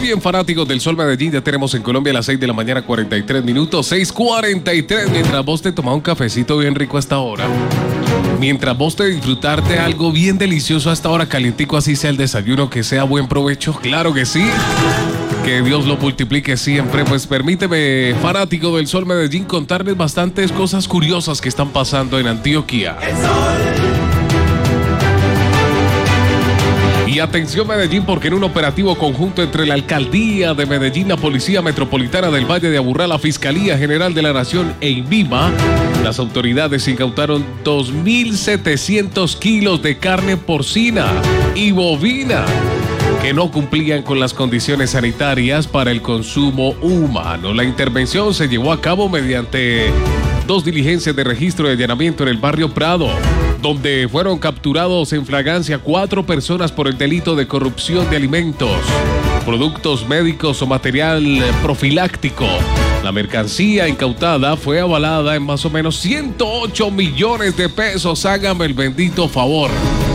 bien, fanáticos del Sol Medellín, ya tenemos en Colombia a las 6 de la mañana, 43 minutos, 6:43, mientras vos te tomás un cafecito bien rico a esta hora. Mientras vos te disfrutarte algo bien delicioso a esta hora, calientico, así sea el desayuno, que sea buen provecho, claro que sí. Que Dios lo multiplique siempre. Pues permíteme, fanático del Sol Medellín, contarles bastantes cosas curiosas que están pasando en Antioquia. Y atención, Medellín, porque en un operativo conjunto entre la Alcaldía de Medellín, la Policía Metropolitana del Valle de Aburrá, la Fiscalía General de la Nación e INVIMA, las autoridades incautaron 2.700 kilos de carne porcina y bovina que no cumplían con las condiciones sanitarias para el consumo humano. La intervención se llevó a cabo mediante 2 diligencias de registro de allanamiento en el barrio Prado, donde fueron capturados en flagrancia 4 personas por el delito de corrupción de alimentos, productos médicos o material profiláctico. La mercancía incautada fue avalada en más o menos 108 millones de pesos. Hágame el bendito favor.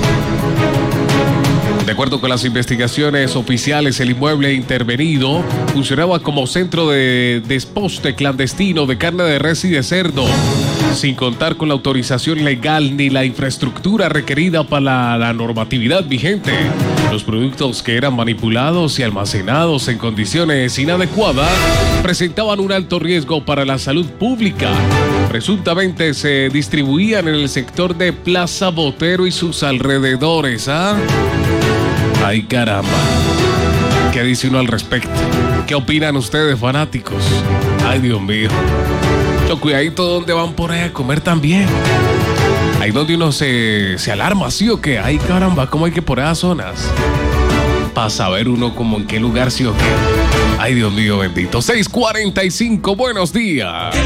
De acuerdo con las investigaciones oficiales, el inmueble intervenido funcionaba como centro de desposte clandestino de carne de res y de cerdo, sin contar con la autorización legal ni la infraestructura requerida para la normatividad vigente. Los productos que eran manipulados y almacenados en condiciones inadecuadas presentaban un alto riesgo para la salud pública. Presuntamente se distribuían en el sector de Plaza Botero y sus alrededores. Ay, caramba. ¿Qué dice uno al respecto? ¿Qué opinan ustedes, fanáticos? Ay, Dios mío. Yo, cuidadito donde van por ahí a comer también. Ahí donde uno se alarma, ¿sí o qué? Ay, caramba, ¿cómo hay que por esas zonas? Para saber uno como en qué lugar sí o qué. Ay, Dios mío bendito. 6:45, buenos días.